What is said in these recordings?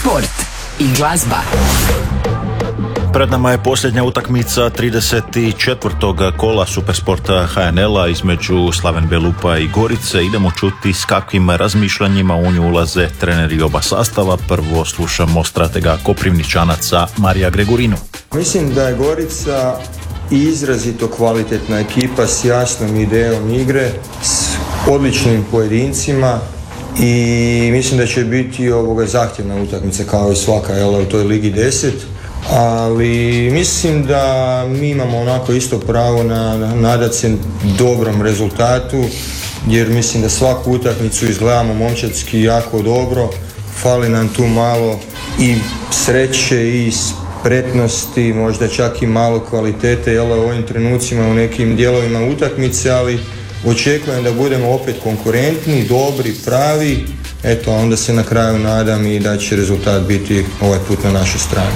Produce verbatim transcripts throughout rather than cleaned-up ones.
sport i glazba. Pred nama je posljednja utakmica trideset četvrtog kola Supersporta H N L-a između Slaven Belupa i Gorice. Idemo čuti s kakvim razmišljanjima u nju ulaze treneri oba sastava. Prvo slušamo stratega Koprivničanaca Marija Gregorinu. Mislim da je Gorica izrazito kvalitetna ekipa s jasnom idejom igre, s odličnim pojedincima i mislim da će biti ovoga zahtjevna utakmica kao i svaka jel, u toj Ligi deset. Ali mislim da mi imamo onako isto pravo na, na nadat se dobrom rezultatu, jer mislim da svaku utakmicu izgledamo momčadski jako dobro. Fali nam tu malo i sreće i spretnosti, možda čak i malo kvalitete jel, u ovim trenucima u nekim dijelovima utakmice, ali očekujem da budemo opet konkurentni, dobri, pravi. Eto, onda se na kraju nadam i da će rezultat biti ovaj put na našoj strani.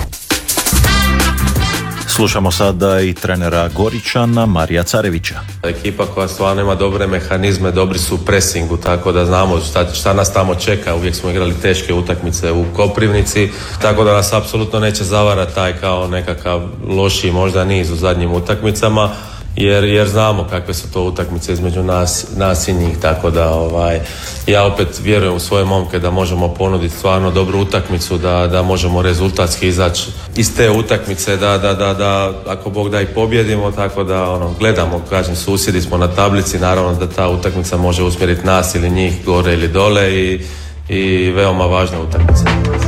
Slušamo sada i trenera Goričana Marija Carevića. Ekipa koja stvarno ima dobre mehanizme, dobri su u presingu, tako da znamo šta, šta nas tamo čeka. Uvijek smo igrali teške utakmice u Koprivnici, tako da nas apsolutno neće zavarati taj kao nekakav lošiji možda niz u zadnjim utakmicama. Jer, jer znamo kakve su to utakmice između nas, nas i njih, tako da ovaj, ja opet vjerujem u svoje momke da možemo ponuditi stvarno dobru utakmicu, da, da možemo rezultatski izaći iz te utakmice, da, da, da, da ako Bog da i pobjedimo, tako da ono, gledamo, kažem, susjedi smo na tablici, naravno da ta utakmica može usmjeriti nas ili njih gore ili dole i, i veoma važna utakmica.